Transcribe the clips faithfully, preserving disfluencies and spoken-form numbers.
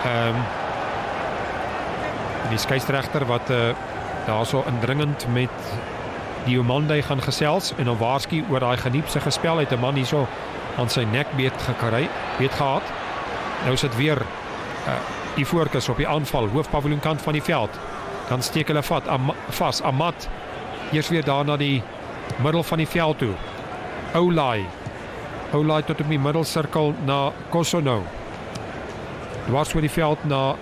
Um, die skeieregter wat uh, daar so indringend met Diomande gaan gesels en dan waarsku oor daai geniepse gespel het 'n man hierso aan sy nek beet gekry, beet gehad. Nou is dit weer uh, die Ivoorkes op die aanval, hoofpaviljoenkant van die veld. Dan steek hulle vat am, vas, Amat, eers weer daar na die middel van die veld toe. Oulai, Oulai tot op die middelsirkel na Kosono. Dwars oor die veld na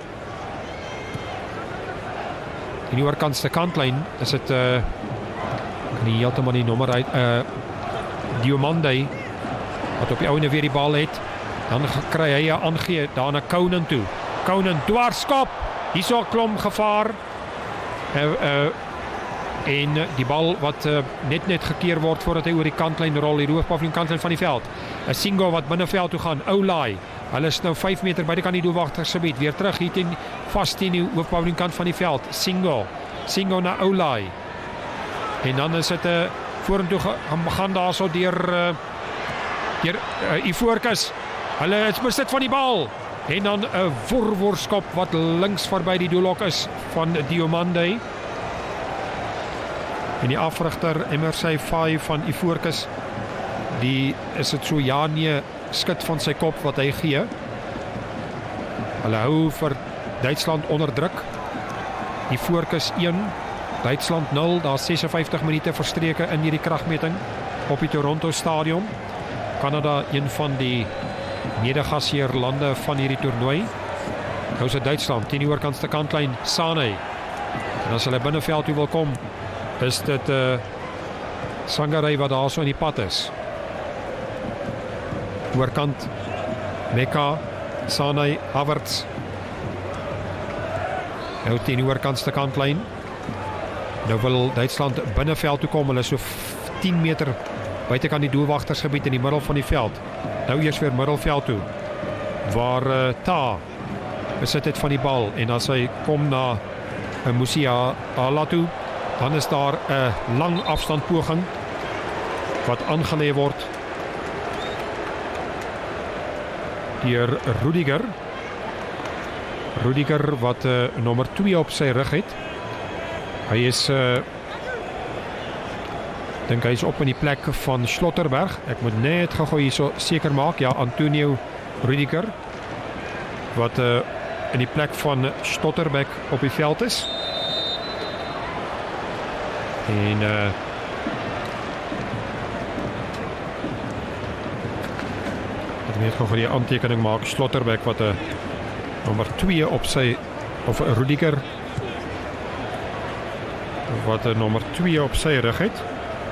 die oorkantste kantlyn, is dit uh, ek kan nie heeltemal die nommer uit, uh, Diomande, wat op die ouene weer die bal het, dan kry hy 'n aangee daar na Conan toe. Conan dwarskop, hier so 'n klomp gevaar, uh, uh, en die bal wat uh, net net gekeer word voordat hy oor die kantlyn rol, die hoofpaviljoen kantlyn van die veld. 'n Singo wat binneveld toe gaan, Oulai, hulle is nou vyf meter by die kan die doelwagtersgebied, weer terug hier teen, vast teen die hoofpaviljoen kant van die veld, Singo, Singo na Oulai, en dan is dit 'n uh, vorentoe gaan, gaan daar so deur uh, deur uh, Ivoorkes, hulle is besit van die bal, en dan 'n uh, voorworskop wat links verby die doelhok is van Diomande, en die afrigter Emersy Faye van Ivoorkes, die is dit so ja nee skit van sy kop wat hy gee. Hulle hou vir Duitsland onder druk. Ivoorkes een, Duitsland nul, daar is ses en vyftig minute verstreke in hierdie kragmeting op die Toronto stadion. Kanada, een van die medegasheerlande van hierdie toernooi. Nou is dit Duitsland, teen die oorkantste kantlyn, Sane. En as hulle binneveld toe wil kom, is dit uh, Sangaré wat daar so in die pad is. Oorkant, Meka, Sane, Havertz. Nou teen die oorkantste kantlyn. Nou wil Duitsland binneveld toe kom, hulle is so tien meter buitekant die doelwagtersgebied in die middel van die veld. Nou eers weer middelveld toe, waar uh, Ta besit het van die bal, en as hy kom na uh, Musiala toe, dan is daar 'n uh, lang afstand poging wat aangelê word deur Rudiger. Rudiger wat uh, nommer twee op sy rug het. Hy is uh, dink hy is op in die plek van Schlotterberg. Ek moet net gou hier so seker maak, ja, Antonio Rudiger wat uh, in die plek van Schlotterbeck op die veld is. En uh, ek weet gou vir die aantekening maak, Schlotterbeck wat 'n uh, nommer twee op sy, of uh, Rudiger wat 'n uh, nommer twee op sy rug het.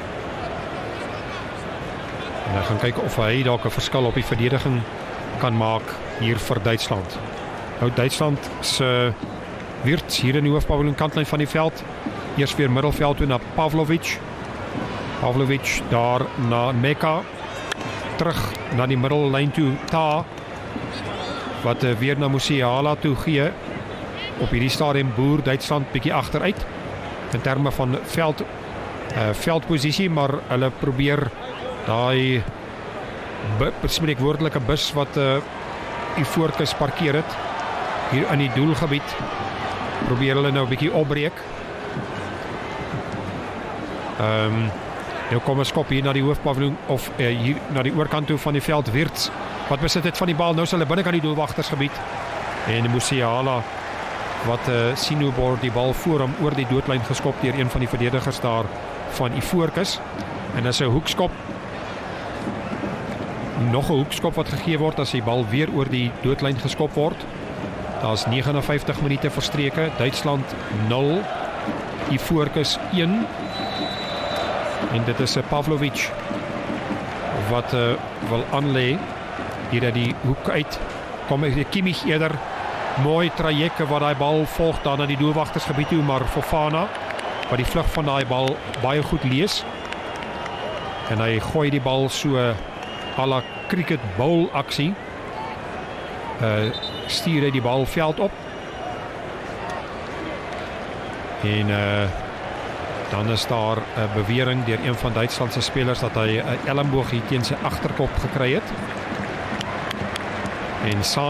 En hy gaan kyk of hy dalk 'n verskil op die verdediging kan maak hier vir Duitsland. Nou Duitsland se Wirtz hier in die hoofpaviljoen kantlyn van die veld. Eers weer middelveld toe na Pavlovic. Pavlovic daar na Meka. Terug na die middellyn toe Ta, wat uh, weer na Musiala toe gee. Op hierdie stadium boer Duitsland bietjie agteruit in terme van veld uh, veldposisie, maar hulle probeer daai spreekwoordelike bus wat uh, Ivoorkes parkeer het hier in die doelgebied, probeer hulle nou 'n bietjie opbreek. Ehm um, nou kom 'n skop hier na die hoofpaviljoen of uh, hier na die oorkant toe van die veld. Wirtz wat besit het van die bal, nou is hulle binnekant die doelwagtersgebied, en Musiala wat uh, sien hoe word die bal voor hom oor die doodlyn geskop deur een van die verdedigers daar van Ivoorkes, en dis 'n hoekskop. Nog 'n hoekskop wat gegee word as die bal weer oor die doodlyn geskop word. Daar is negentig en vyftig minute verstreke, Duitsland nul, Ivoorkes een, en dit is 'n Pavlovic wat uh, wil aanlê hier uit die hoek uit. Kom ek Kimmich eerder, mooi trajecte wat daai bal volg daar na die doelwagtersgebied toe, maar Fofana wat die vlug van daai bal baie goed lees, en hy gooi die bal so à la cricket bowl aksie, uh, stuur hy die bal veld op, en uh, dan is daar 'n uh, bewering deur een van Duitsland se spelers dat hy 'n uh, elmboog hier teen sy agterkop gekry het, en